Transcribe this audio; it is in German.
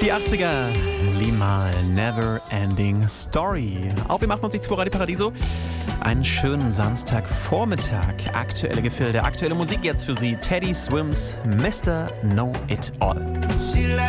Die 80er, Limahl, Never Ending Story. Auf im 88.2 Radio Paradiso. Einen schönen Samstagvormittag. Aktuelle Gefilde, aktuelle Musik jetzt für Sie. Teddy Swims, Mr. Know It All.